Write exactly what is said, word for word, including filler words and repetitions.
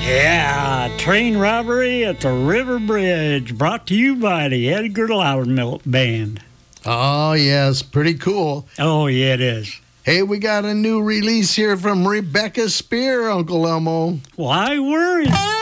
Yeah, train robbery at the River Bridge, brought to you by the Edgar Loudermilk Band. Oh, yes, pretty cool. Oh, yeah, it is. Hey, we got a new release here from Rebecca Spear, Uncle Elmo. Why worry?